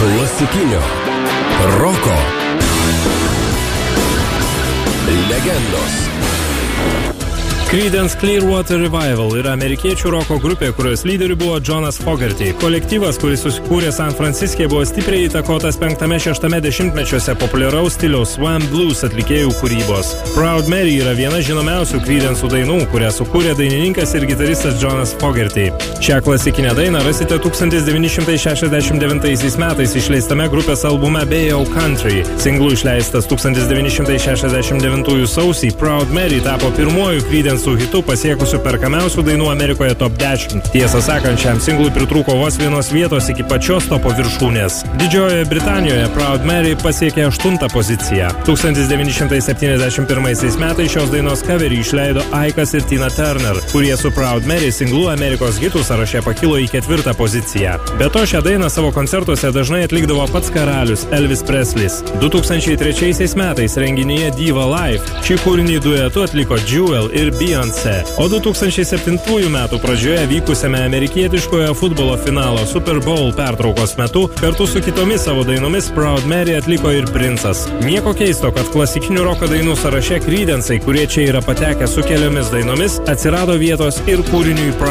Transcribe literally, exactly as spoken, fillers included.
Klasikinio roko legendos. Creedence Clearwater Revival yra amerikiečių roko grupė, kurios lyderių buvo Jonas Fogerty. Kolektyvas, kuris susikūrė San Franciske, buvo stipriai įtakotas penktame šeštame dešimtmečiuose populiaraus stiliaus Swamp Blues atlikėjų kūrybos. Proud Mary yra viena žinomiausių Creedence dainų, kurią sukūrė dainininkas ir gitaristas Jonas Fogerty. Šią klasikinę dainą rasite tūkstantis devyni šimtai šešiasdešimt devintaisiais metais išleistame grupės albume Bay of Country. Singlu išleistas tūkstantis devyni šimtai šešiasdešimt devintųjų sausį, Proud Mary tapo pirmuoju Creedence su hitu pasiekusiu perkamiausių dainų Amerikoje top dešimt. Tiesą sakant, šiam singlui pritrūko vos vienos vietos iki pačios topo viršūnės. Didžiojoje Britanijoje Proud Mary pasiekė aštuntą poziciją. tūkstantis devyni šimtai septyniasdešimt pirmaisiais metais šios dainos coverį išleido Aikas ir Tina Turner, kurie su Proud Mary singlu Amerikos hitų sąraše pakilo į ketvirtą poziciją. Be to, šią dainą savo koncertuose dažnai atlikdavo pats karalius Elvis Preslis. du tūkstančiai trečiaisiais metais renginyje Diva Live šį kūrinį duetu atliko Jewel ir Beyoncé, o du tūkstančiai septintųjų metų pradžioje vykusiame amerikietiškoje futbolo finalo Super Bowl pertraukos metu kartu su kitomis savo dainomis Proud Mary atliko ir Princas. Nieko keisto, kad klasikinių roko dainų sąraše Creedence, kurie čia yra patekę su keliomis dainomis, atsirado vietos ir kūriniui Proud